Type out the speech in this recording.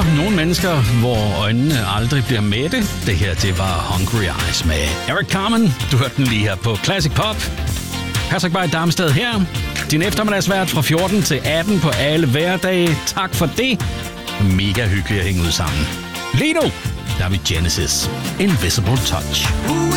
nogle mennesker, hvor øjnene aldrig bliver mætte. Det her, det var Hungry Eyes med Eric Carmen. Du hørte den lige her på Classic Pop. Patrick Bay Darmstad her. Din eftermiddagsvært fra 14 til 18 på alle hverdage. Tak for det. Mega hyggeligt at hænge ud sammen. Lige nu, der er vi Genesis. Invisible Touch.